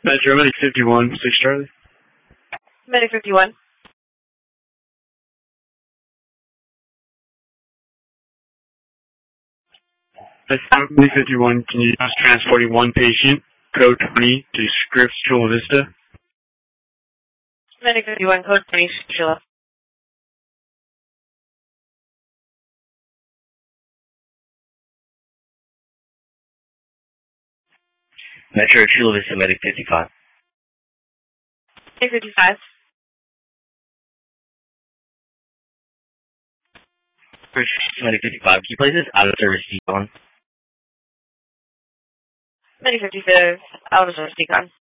Metro Medic 51, 6 Charlie. Medic 51. Medic 51, can you just transporting one patient, code 20, to Scripps Chula Vista? Medic 51, code 20, Chula. Metro Chula Vista, Medic 55. Medic 55. Medic 55, can you place this out of service decon? Medic 55, out of service decon.